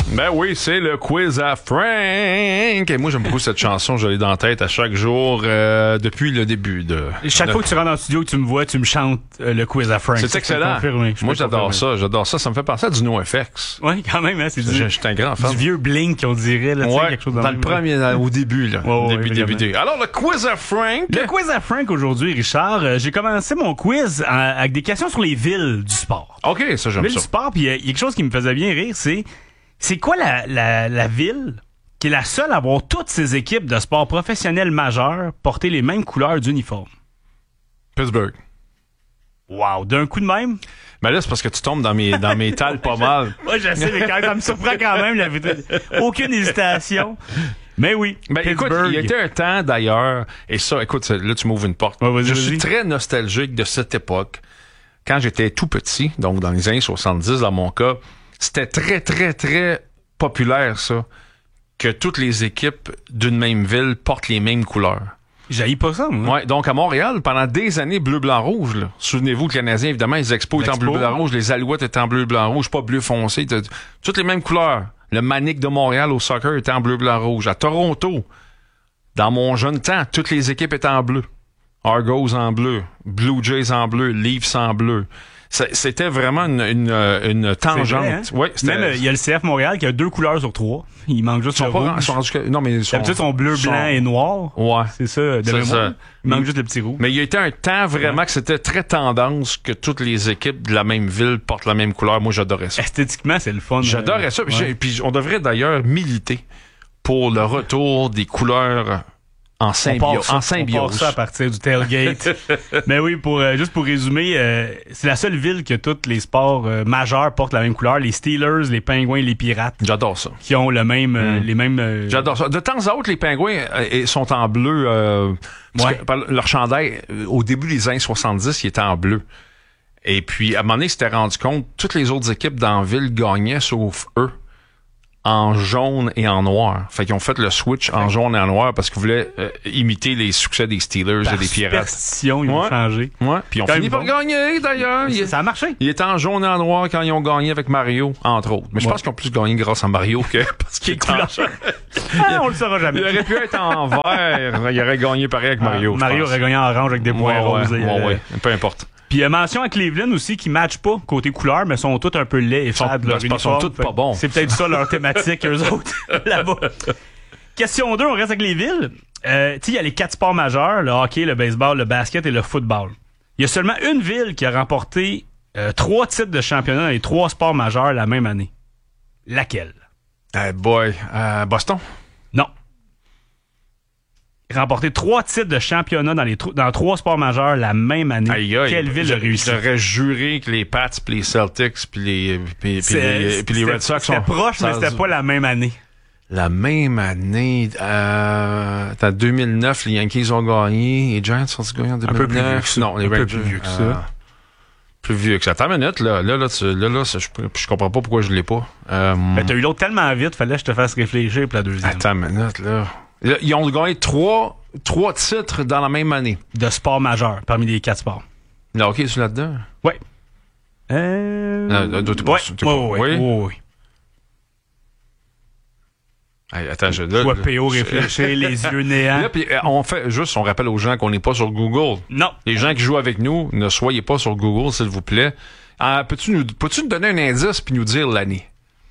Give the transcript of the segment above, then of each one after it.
Ben oui, c'est le quiz à Frank. Et moi, j'aime beaucoup cette chanson. Je l'ai dans la tête à chaque jour depuis le début de... Chaque fois que tu rentres dans le studio, que tu me vois, tu me chantes le quiz à Frank. C'est excellent. Moi, j'adore ça. J'adore ça. Ça me fait penser à du NoFX. Oui, quand même. Hein, c'est je suis un grand fan. Du vieux Blink, on dirait. Là, ouais, quelque chose dans le premier, au début. Là, début. Alors, le quiz à Frank. Le quiz à Frank aujourd'hui, Richard. J'ai commencé mon quiz avec des questions sur les villes du sport. OK, ça, j'aime ça. Villes du sport, puis il y a quelque chose qui me faisait bien rire, c'est quoi la ville qui est la seule à avoir toutes ses équipes de sport professionnels majeurs porter les mêmes couleurs d'uniforme? Pittsburgh. Wow, d'un coup de même? Ben là, c'est parce que tu tombes dans mes tales pas mal. Moi, je sais, mais ça me surprend quand même. Aucune hésitation. Mais oui. Ben écoute, il y a été un temps d'ailleurs, et ça, écoute, là, tu m'ouvres une porte. Ouais, je suis très nostalgique de cette époque. Quand j'étais tout petit, donc dans les années 70, dans mon cas, c'était très, très, très populaire, ça, que toutes les équipes d'une même ville portent les mêmes couleurs. J'haïs pas ça, moi. Ouais, donc à Montréal, pendant des années, bleu, blanc, rouge, là. Souvenez-vous, le Canadien, évidemment, les Expos étaient en bleu, blanc, rouge, les Alouettes étaient en bleu, blanc, rouge, pas bleu foncé, toutes les mêmes couleurs. Le Manic de Montréal au soccer était en bleu, blanc, rouge. À Toronto, dans mon jeune temps, toutes les équipes étaient en bleu. Argos en bleu, Blue Jays en bleu, Leafs en bleu. C'était vraiment une tangente. Vrai, hein? Ouais, même il y a le CF Montréal qui a 2 couleurs sur 3. Il manque juste le rouge. Non, mais d'habitude, ils sont bleu, blanc et noir. Ouais. C'est ça, de mémoire. Il manque juste le petit rouge. Mais il y a été un temps vraiment que c'était très tendance que toutes les équipes de la même ville portent la même couleur. Moi, j'adorais ça. Esthétiquement, c'est le fun. J'adorais ça. Ouais. Puis on devrait d'ailleurs militer pour le retour des couleurs en symbiose. On part ça à partir du tailgate. Mais oui, juste pour résumer, c'est la seule ville que tous les sports majeurs portent la même couleur. Les Steelers, les Pingouins, les Pirates. J'adore ça. Qui ont les mêmes... J'adore ça. De temps à autre, les Pingouins sont en bleu. Leur chandail, au début des années 70, il était en bleu. Et puis, à un moment donné, ils s'étaient rendu compte, toutes les autres équipes dans la ville gagnaient, sauf eux, en jaune et en noir. Fait qu'ils ont fait le switch en jaune et en noir parce qu'ils voulaient imiter les succès des Steelers et des Pirates. Par superstition, ils ont changé. Ouais. Puis ils ont fini par gagner, d'ailleurs. Ça a marché. Ils étaient en jaune et en noir quand ils ont gagné avec Mario, entre autres. Mais je pense qu'ils ont plus gagné grâce à Mario que parce qu'il est couleur. On le saura jamais. Il aurait pu être en vert. Il aurait gagné pareil avec Mario. Mario aurait gagné en orange avec des points roses. Ouais. Peu importe. Puis mention à Cleveland aussi qui matchent pas côté couleur, mais sont tous un peu laids et fades. Ils sont tous pas bons. C'est peut-être ça leur thématique, eux autres, là-bas. Question 2, on reste avec les villes. Tu sais, il y a les 4 sports majeurs, le hockey, le baseball, le basket et le football. Il y a seulement une ville qui a remporté 3 titres de championnat dans les 3 sports majeurs la même année. Laquelle? Boston? Non. Remporté 3 titres de championnat dans 3 sports majeurs la même année. Aïe, quelle ville a réussi? J'aurais juré que les Pats, puis les Celtics, puis les Red Sox sont... C'était proche, mais c'était pas la même année. La même année... en 2009, les Yankees ont gagné. Les Giants ont gagné en 2009. Un peu plus vieux que ça. Non, les Rangers... plus vieux que ça. Plus vieux que ça. Attends une minute, là, je comprends pas pourquoi je l'ai pas. Mais t'as eu l'autre tellement vite, fallait que je te fasse réfléchir pour la deuxième. Attends une minute, là. Ils ont gagné 3 titres dans la même année. De sport majeur, parmi les 4 sports. Le hockey, est-tu là-dedans? Oui. Oui. Hey, attends, Toi, P.O. réfléchir, les yeux néants. Là, puis, on rappelle aux gens qu'on n'est pas sur Google. Non. Les gens qui jouent avec nous, ne soyez pas sur Google, s'il vous plaît. Peux-tu nous donner un indice puis nous dire l'année?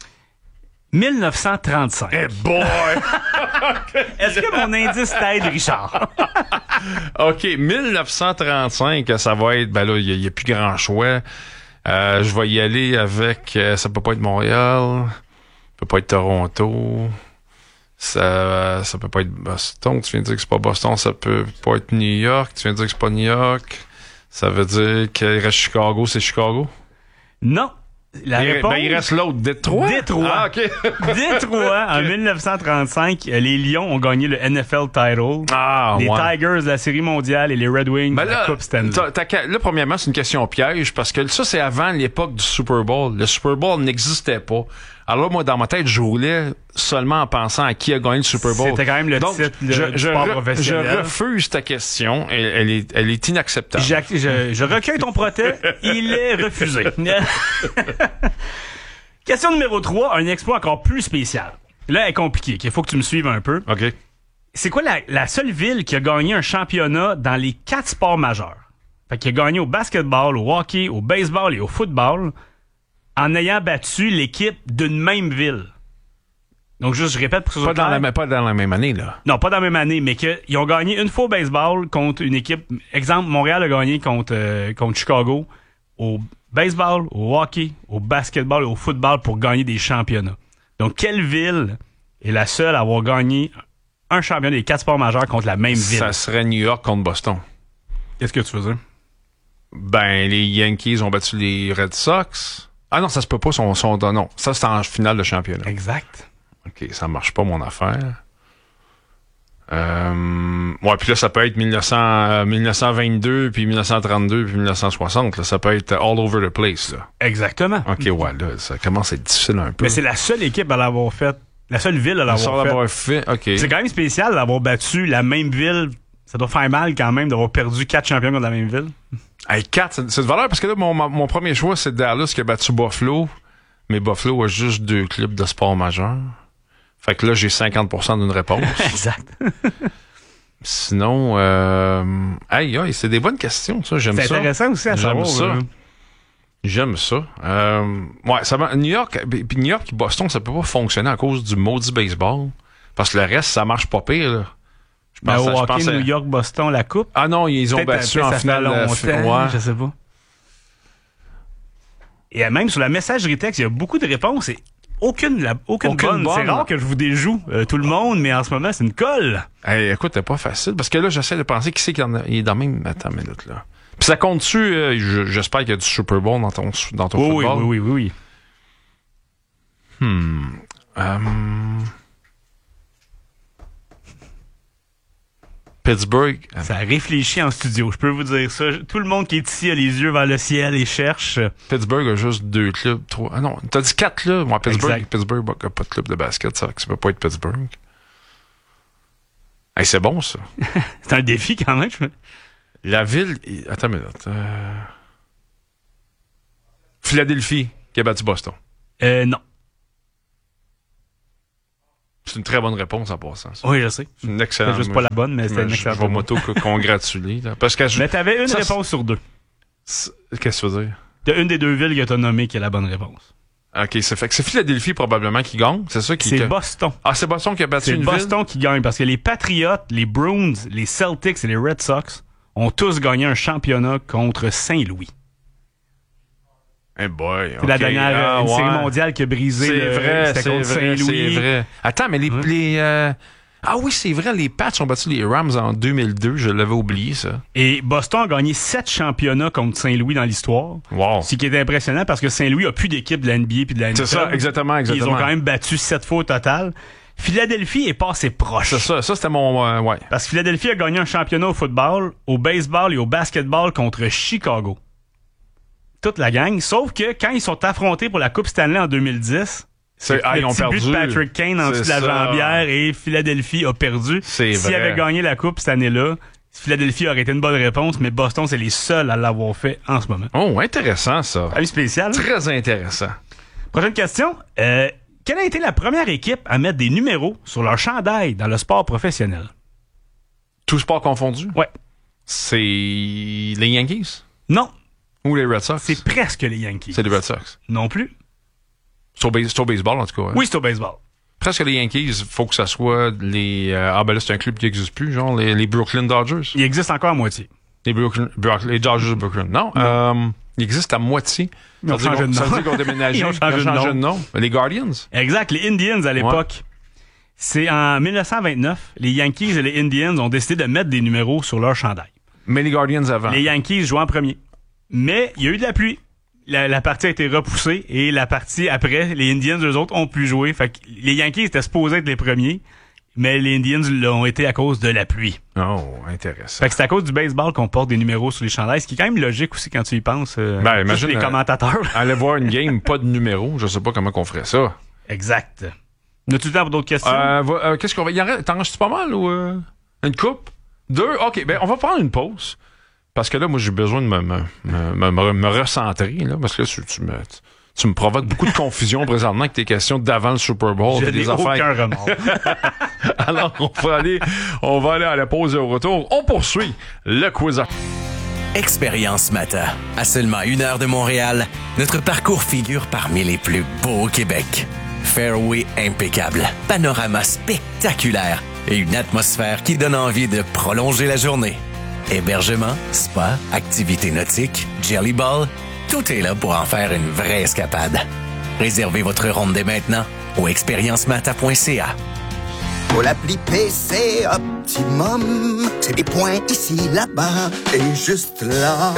1935. Eh boy! Est-ce que mon indice t'aide, Richard? OK, 1935, ça va être... Ben là, il y a plus grand choix. Je vais y aller avec... ça peut pas être Montréal. Ça peut pas être Toronto. Ça peut pas être Boston. Tu viens de dire que c'est pas Boston. Ça peut pas être New York. Tu viens de dire que c'est pas New York. Ça veut dire qu'il reste Chicago. C'est Chicago? Non. La réponse... il reste l'autre, Détroit. Ah, OK. Détroit, en 1935, les Lions ont gagné le NFL title. Les Tigers, la Série mondiale et les Red Wings, la Coupe Stanley. Là, premièrement, c'est une question piège parce que ça, c'est avant l'époque du Super Bowl. Le Super Bowl n'existait pas. Alors moi, dans ma tête, je roulais seulement en pensant à qui a gagné le Super Bowl. C'était quand même le titre du sport professionnel. Je refuse ta question. Elle est inacceptable. Je recueille ton protest. Il est refusé. Question numéro 3, un exploit encore plus spécial. Là, elle est compliquée. Il faut que tu me suives un peu. OK. C'est quoi la seule ville qui a gagné un championnat dans les 4 sports majeurs? Fait qu'il a gagné au basketball, au hockey, au baseball et au football en ayant battu l'équipe d'une même ville. Donc, juste, je répète pour que ce soit clair. Pas dans la même année, là. Non, pas dans la même année, mais qu'ils ont gagné une fois au baseball contre une équipe. Exemple, Montréal a gagné contre Chicago au baseball, au hockey, au basketball et au football pour gagner des championnats. Donc, quelle ville est la seule à avoir gagné un championnat des 4 sports majeurs contre la même ville? Ça serait New York contre Boston. Qu'est-ce que tu veux dire? Ben, les Yankees ont battu les Red Sox. Ah non, ça se peut pas, non. Ça, c'est en finale de championnat. Exact. OK, ça marche pas, mon affaire. Ouais, puis là, ça peut être 1922, puis 1932, puis 1960. Là, ça peut être all over the place, là. Exactement. OK, ouais, là, ça commence à être difficile un peu. Mais c'est la seule équipe à l'avoir fait. La seule ville à l'avoir fait. OK. C'est quand même spécial d'avoir battu la même ville. Ça doit faire mal quand même d'avoir perdu 4 champions contre la même ville. Hey, 4, c'est de valeur parce que là, mon premier choix, c'est Dallas qui a battu Buffalo. Mais Buffalo a juste 2 clubs de sport majeurs. Fait que là, j'ai 50% d'une réponse. Exact. Sinon, c'est des bonnes questions, ça. J'aime ça. C'est intéressant aussi à savoir. J'aime ça. Ouais, ça va. New York et Boston, ça peut pas fonctionner à cause du maudit baseball. Parce que le reste, ça marche pas pire, là. Au hockey, New York, Boston, la coupe. Ah non, ils ont battu en finale. Ouais. Je sais pas. Et même sur la messagerie texte, il y a beaucoup de réponses et aucune bonne. C'est rare que je vous déjoue tout le monde, mais en ce moment, c'est une colle. Hey, écoute, c'est pas facile. Parce que là, j'essaie de penser qui c'est qui il est dans le même... Attends une minute, là. Puis ça compte-tu, j'espère qu'il y a du Super Bowl dans ton football? Oui. Pittsburgh. Ça réfléchit en studio, je peux vous dire ça. Tout le monde qui est ici a les yeux vers le ciel et cherche. Pittsburgh a juste 2 clubs, 3. Ah non, t'as dit 4 clubs. Moi, Pittsburgh n'a pas de club de basket, ça peut pas être Pittsburgh. Hey, c'est bon, ça. C'est un défi quand même. La ville... Attends une minute. Philadelphie qui a battu Boston. Non. C'est une très bonne réponse en passant. Ça. Oui, je sais. C'est une excellente. C'est juste pas la bonne, mais c'est une excellente. Je vais m'auto-congratuler. Parce que mais t'avais une réponse sur 2. Qu'est-ce que tu veux dire? T'as une des 2 villes que t'as nommées qui est la bonne réponse. OK, ça fait que c'est Philadelphie probablement qui gagne. C'est ça qui... C'est Boston. Ah, c'est Boston qui a battu une ville? C'est Boston qui gagne parce que les Patriots, les Bruins, les Celtics et les Red Sox ont tous gagné un championnat contre Saint-Louis. Hey boy, c'est la dernière série mondiale qui a brisé. C'était contre Saint-Louis. C'est vrai. Attends, mais Ah oui, c'est vrai, les Pats ont battu les Rams en 2002. Je l'avais oublié, ça. Et Boston a gagné 7 championnats contre Saint-Louis dans l'histoire. Wow. Ce qui est impressionnant parce que Saint-Louis a plus d'équipe de la NBA puis de la NFL. C'est ça, exactement. Ils ont quand même battu 7 fois au total. Philadelphie est passé proche. C'est ça c'était mon... ouais. Parce que Philadelphie a gagné un championnat au football, au baseball et au basketball contre Chicago. Toute la gang. Sauf que quand ils sont affrontés pour la Coupe Stanley en 2010, ils ont perdu. But de Patrick Kane en dessous de la jambière et Philadelphie a perdu. S'ils avaient gagné la Coupe cette année-là, Philadelphie aurait été une bonne réponse, mais Boston, c'est les seuls à l'avoir fait en ce moment. Oh, intéressant ça. Avis spécial. Très intéressant. Prochaine question. Quelle a été la première équipe à mettre des numéros sur leur chandail dans le sport professionnel? Tout sport confondu? Ouais. C'est les Yankees? Non. Ou les Red Sox? C'est presque les Yankees. C'est les Red Sox? Non plus. C'est au baseball, en tout cas. Hein? Oui, c'est au baseball. Presque les Yankees, il faut que ça soit les... là, c'est un club qui n'existe plus, genre les Brooklyn Dodgers. Il existe encore à moitié. Les Dodgers de Brooklyn. Non, il existe à moitié. Ils ont changé de nom. Ça veut dire qu'ils ont déménagé. Ils ont changé de nom. Les Guardians. Exact, les Indians à l'époque. Ouais. C'est en 1929, les Yankees et les Indians ont décidé de mettre des numéros sur leur chandail. Mais les Guardians avant. Les Yankees jouaient en premier. Mais il y a eu de la pluie. La partie a été repoussée et la partie après, les Indians, eux autres, ont pu jouer. Fait que les Yankees étaient supposés être les premiers, mais les Indians l'ont été à cause de la pluie. Oh, intéressant. Fait que c'est à cause du baseball qu'on porte des numéros sur les chandails, ce qui est quand même logique aussi quand tu y penses. Imagine les commentateurs. Aller voir une game, pas de numéro, je sais pas comment qu'on ferait ça. Exact. As-tu le temps pour d'autres questions? Qu'est-ce qu'on va... T'en restes pas mal ou... Une coupe? 2? OK, on va prendre une pause. Parce que là, moi, j'ai besoin de me recentrer, là, parce que là, Tu me provoques beaucoup de confusion présentement avec tes questions d'avant le Super Bowl. Je n'ai aucun remords. Alors, on va aller à la pause et au retour. On poursuit le quiz. Expérience Mata. À seulement 1 heure de Montréal, notre parcours figure parmi les plus beaux au Québec. Fairway impeccable, panorama spectaculaire et une atmosphère qui donne envie de prolonger la journée. Hébergement, spa, activités nautiques, Jelly Ball, tout est là pour en faire une vraie escapade. Réservez votre ronde dès maintenant au expériencemata.ca. Pour l'appli PC Optimum, c'est des points ici, là-bas et juste là.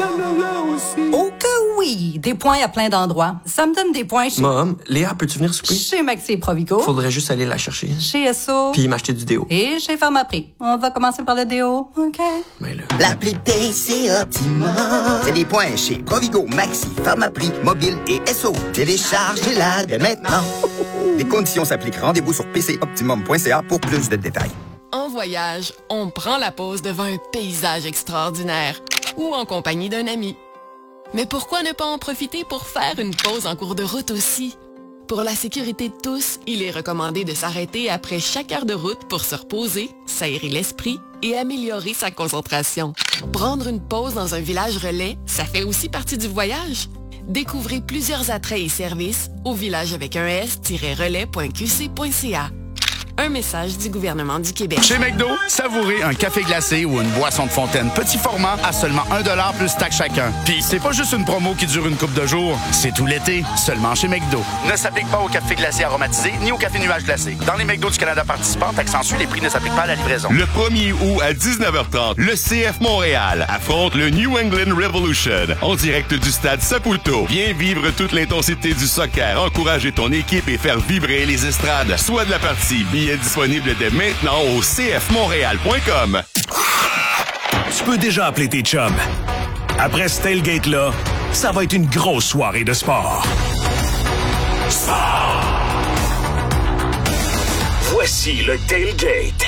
Oh que oui! Des points à plein d'endroits. Ça me donne des points chez... Mom, Léa, peux-tu venir souper? Chez Maxi et Provigo. Faudrait juste aller la chercher. Chez Esso. Puis m'acheter du déo. Et chez Pharmaprix. On va commencer par le déo, OK? Mais là... L'appli PC Optimum, c'est des points chez Provigo, Maxi, Pharmaprix, Mobile et SO. Téléchargez-la dès maintenant. Les conditions s'appliquent. Rendez-vous sur pcoptimum.ca pour plus de détails. En voyage, on prend la pause devant un paysage extraordinaire ou en compagnie d'un ami. Mais pourquoi ne pas en profiter pour faire une pause en cours de route aussi? Pour la sécurité de tous, il est recommandé de s'arrêter après chaque heure de route pour se reposer, s'aérer l'esprit et améliorer sa concentration. Prendre une pause dans un village relais, ça fait aussi partie du voyage. Découvrez plusieurs attraits et services au village avec un s-relais.qc.ca. Un message du gouvernement du Québec. Chez McDo, savourez un café glacé ou une boisson de fontaine petit format à seulement 1$ plus taxe chacun. Puis c'est pas juste une promo qui dure une couple de jours, c'est tout l'été, seulement chez McDo. Ne s'applique pas au café glacé aromatisé ni au café nuage glacé. Dans les McDo du Canada participants, Accenture, les prix ne s'appliquent pas à la livraison. Le 1er août à 19h30, le CF Montréal affronte le New England Revolution en direct du stade Saputo. Viens vivre toute l'intensité du soccer, encourager ton équipe et faire vibrer les estrades. Soit de la partie, billets disponibles dès maintenant au cfmontréal.com. Tu peux déjà appeler tes chums. Après ce tailgate-là, ça va être une grosse soirée de sport. Sport! Voici le tailgate.